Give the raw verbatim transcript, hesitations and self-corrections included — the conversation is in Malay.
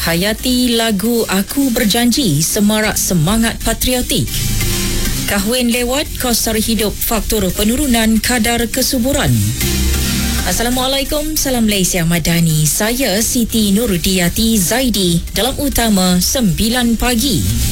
Hayati lagu Aku Berjanji semarak semangat patriotik. Kahwin lewat kos sara hidup faktor penurunan kadar kesuburan. Assalamualaikum, salam Malaysia Madani. Saya Siti Nurudiyati Zaidi dalam Utama sembilan pagi.